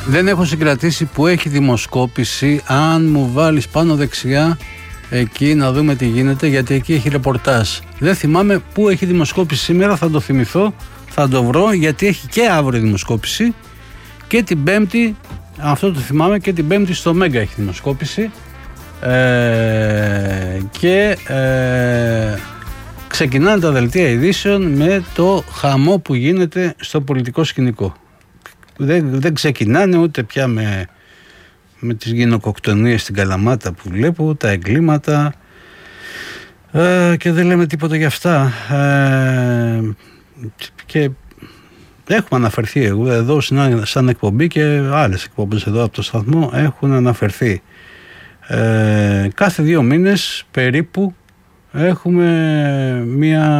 Δεν έχω συγκρατήσει που έχει δημοσκόπηση. Αν μου βάλεις πάνω δεξιά εκεί να δούμε τι γίνεται, γιατί εκεί έχει ρεπορτάζ. Δεν θυμάμαι που έχει δημοσκόπηση σήμερα, θα το θυμηθώ, θα το βρω, γιατί έχει και αύριο δημοσκόπηση και την Πέμπτη, αυτό το θυμάμαι, και την Πέμπτη στο Μέγκα έχει δημοσκόπηση και ξεκινάνε τα δελτία ειδήσεων με το χαμό που γίνεται στο πολιτικό σκηνικό. Δεν ξεκινάνε ούτε πια με τις γυναικοκτονίες στην Καλαμάτα που βλέπω, τα εγκλήματα, και δεν λέμε τίποτα για αυτά, και έχουμε αναφερθεί εδώ σαν εκπομπή, και άλλες εκπομπές εδώ από το σταθμό έχουν αναφερθεί. Κάθε 2 μήνες περίπου έχουμε μία